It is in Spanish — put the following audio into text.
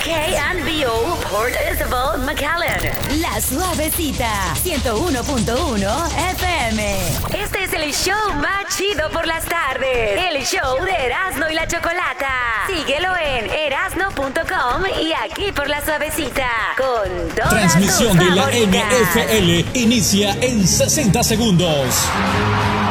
KNBO Port Isabel, McAllen. La Suavecita, 101.1 FM. Este es el show más chido por las tardes. El show de Erasmo y la Chocolata. Síguelo en erasno.com y aquí por La Suavecita. Con todas Transmisión tus de la favoritas. NFL inicia en 60 segundos.